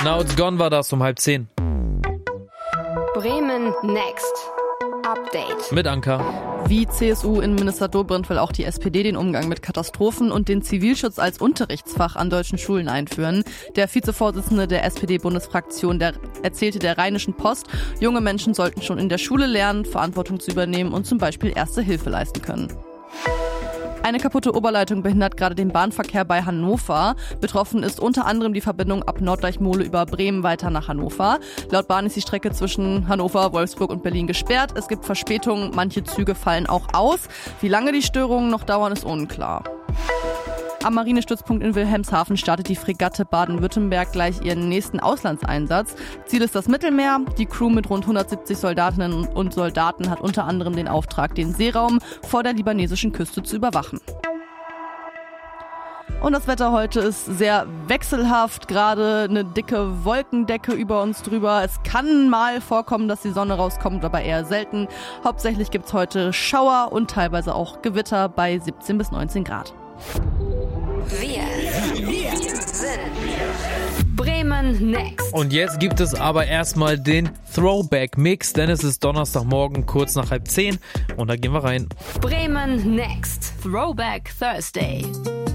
Now It's Gone war das um 9:30. Bremen Next. Update. Mit Anka. Wie CSU-Innenminister Dobrindt will auch die SPD den Umgang mit Katastrophen und den Zivilschutz als Unterrichtsfach an deutschen Schulen einführen. Der Vizevorsitzende der SPD-Bundesfraktion erzählte der Rheinischen Post, junge Menschen sollten schon in der Schule lernen, Verantwortung zu übernehmen und zum Beispiel Erste Hilfe leisten können. Eine kaputte Oberleitung behindert gerade den Bahnverkehr bei Hannover. Betroffen ist unter anderem die Verbindung ab Norddeich-Mohle über Bremen weiter nach Hannover. Laut Bahn ist die Strecke zwischen Hannover, Wolfsburg und Berlin gesperrt. Es gibt Verspätungen, manche Züge fallen auch aus. Wie lange die Störungen noch dauern, ist unklar. Am Marinestützpunkt in Wilhelmshaven startet die Fregatte Baden-Württemberg gleich ihren nächsten Auslandseinsatz. Ziel ist das Mittelmeer. Die Crew mit rund 170 Soldatinnen und Soldaten hat unter anderem den Auftrag, den Seeraum vor der libanesischen Küste zu überwachen. Und das Wetter heute ist sehr wechselhaft, gerade eine dicke Wolkendecke über uns drüber. Es kann mal vorkommen, dass die Sonne rauskommt, aber eher selten. Hauptsächlich gibt's heute Schauer und teilweise auch Gewitter bei 17 bis 19 Grad. Wir sind Bremen Next. Und jetzt gibt es aber erstmal den Throwback-Mix, denn es ist Donnerstagmorgen kurz nach 9:30 und da gehen wir rein. Bremen Next. Throwback Thursday.